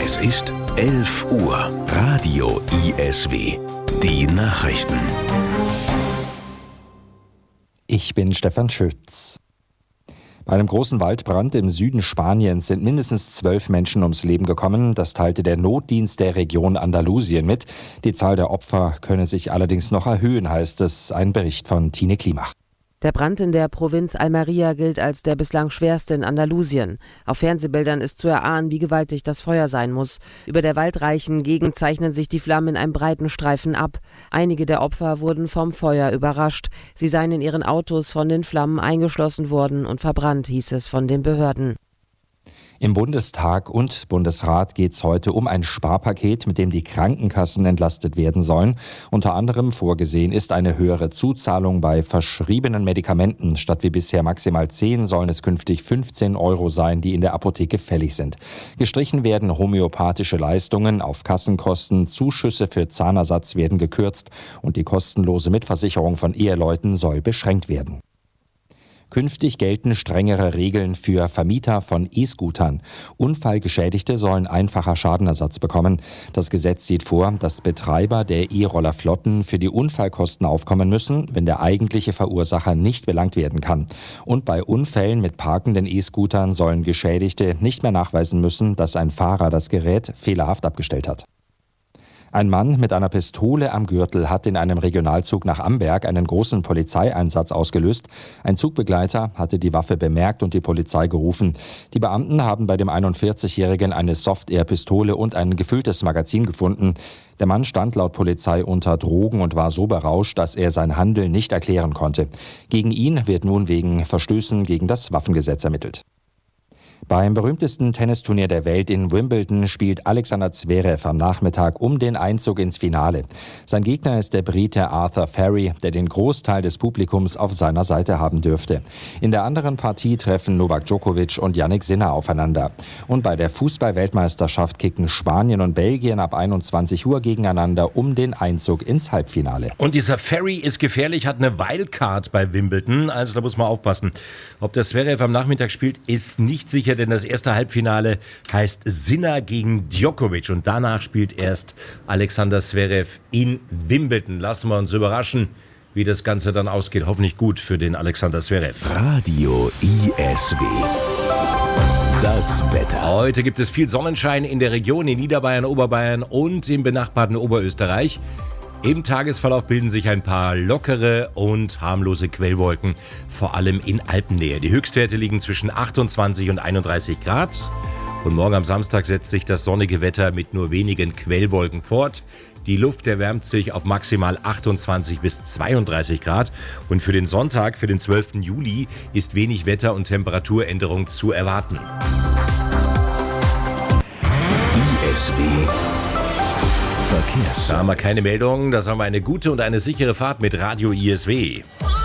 Es ist 11 Uhr. Radio ISW. Die Nachrichten. Ich bin Stefan Schütz. Bei einem großen Waldbrand im Süden Spaniens sind mindestens 12 Menschen ums Leben gekommen. Das teilte der Notdienst der Region Andalusien mit. Die Zahl der Opfer könne sich allerdings noch erhöhen, heißt es. Ein Bericht von Tine Klimach. Der Brand in der Provinz Almería gilt als der bislang schwerste in Andalusien. Auf Fernsehbildern ist zu erahnen, wie gewaltig das Feuer sein muss. Über der waldreichen Gegend zeichnen sich die Flammen in einem breiten Streifen ab. Einige der Opfer wurden vom Feuer überrascht. Sie seien in ihren Autos von den Flammen eingeschlossen worden und verbrannt, hieß es von den Behörden. Im Bundestag und Bundesrat geht es heute um ein Sparpaket, mit dem die Krankenkassen entlastet werden sollen. Unter anderem vorgesehen ist eine höhere Zuzahlung bei verschriebenen Medikamenten. Statt wie bisher maximal 10 sollen es künftig 15 € sein, die in der Apotheke fällig sind. Gestrichen werden homöopathische Leistungen auf Kassenkosten, Zuschüsse für Zahnersatz werden gekürzt und die kostenlose Mitversicherung von Eheleuten soll beschränkt werden. Künftig gelten strengere Regeln für Vermieter von E-Scootern. Unfallgeschädigte sollen einfacher Schadenersatz bekommen. Das Gesetz sieht vor, dass Betreiber der E-Rollerflotten für die Unfallkosten aufkommen müssen, wenn der eigentliche Verursacher nicht belangt werden kann. Und bei Unfällen mit parkenden E-Scootern sollen Geschädigte nicht mehr nachweisen müssen, dass ein Fahrer das Gerät fehlerhaft abgestellt hat. Ein Mann mit einer Pistole am Gürtel hat in einem Regionalzug nach Amberg einen großen Polizeieinsatz ausgelöst. Ein Zugbegleiter hatte die Waffe bemerkt und die Polizei gerufen. Die Beamten haben bei dem 41-Jährigen eine Soft-Air-Pistole und ein gefülltes Magazin gefunden. Der Mann stand laut Polizei unter Drogen und war so berauscht, dass er sein Handeln nicht erklären konnte. Gegen ihn wird nun wegen Verstößen gegen das Waffengesetz ermittelt. Beim berühmtesten Tennisturnier der Welt in Wimbledon spielt Alexander Zverev am Nachmittag um den Einzug ins Finale. Sein Gegner ist der Brite Arthur Ferry, der den Großteil des Publikums auf seiner Seite haben dürfte. In der anderen Partie treffen Novak Djokovic und Jannik Sinner aufeinander. Und bei der Fußball-Weltmeisterschaft kicken Spanien und Belgien ab 21 Uhr gegeneinander um den Einzug ins Halbfinale. Und dieser Ferry ist gefährlich, hat eine Wildcard bei Wimbledon, also da muss man aufpassen. Ob der Zverev am Nachmittag spielt, ist nicht sicher, denn das erste Halbfinale heißt Sinner gegen Djokovic und danach spielt erst Alexander Zverev in Wimbledon. Lassen wir uns überraschen, wie das Ganze dann ausgeht. Hoffentlich gut für den Alexander Zverev. Radio ISW. Das Wetter. Heute gibt es viel Sonnenschein in der Region, in Niederbayern, Oberbayern und im benachbarten Oberösterreich. Im Tagesverlauf bilden sich ein paar lockere und harmlose Quellwolken, vor allem in Alpennähe. Die Höchstwerte liegen zwischen 28 und 31 Grad. Und morgen am Samstag setzt sich das sonnige Wetter mit nur wenigen Quellwolken fort. Die Luft erwärmt sich auf maximal 28 bis 32 Grad. Und für den Sonntag, für den 12. Juli, ist wenig Wetter- und Temperaturänderung zu erwarten. ISW. Da haben wir keine Meldung, das haben wir eine gute und eine sichere Fahrt mit Radio ISW.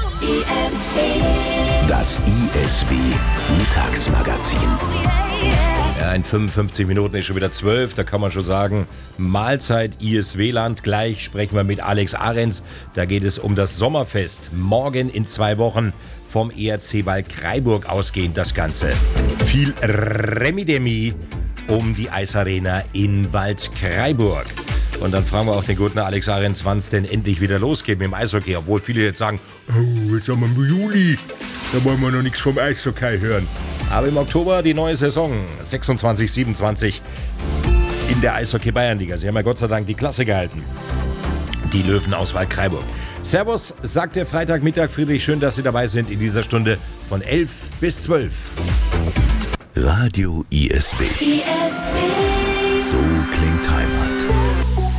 Das ISW Mittagsmagazin. Ja, in 55 Minuten ist schon wieder 12, da kann man schon sagen, Mahlzeit ISW-Land. Gleich sprechen wir mit Alex Ahrens, da geht es um das Sommerfest. Morgen in 2 Wochen vom ERC Waldkraiburg ausgehend das Ganze. Viel Remi-Demi um die Eisarena in Waldkraiburg. Und dann fragen wir auch den guten Alex Ahrens, wann es denn endlich wieder losgeht mit dem Eishockey. Obwohl viele jetzt sagen, oh, jetzt haben wir Juli, da wollen wir noch nichts vom Eishockey hören. Aber im Oktober die neue Saison, 26, 27 in der Eishockey Bayernliga. Sie haben ja Gott sei Dank die Klasse gehalten. Die Löwen aus Waldkraiburg. Servus, sagt der Freitagmittag. Friedrich, schön, dass Sie dabei sind in dieser Stunde von 11 bis 12. Radio ISW. So klingt Heimat.